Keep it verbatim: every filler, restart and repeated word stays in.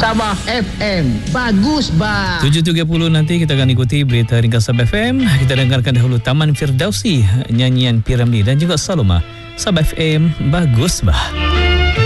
Sabah F M. Bagus bah. tujuh tiga puluh nanti kita akan ikuti berita ringkas Sabah F M. Kita dengarkan dahulu Taman Firdausi, nyanyian P. Ramlee dan juga Saloma. Sabah F M. Bagus bah.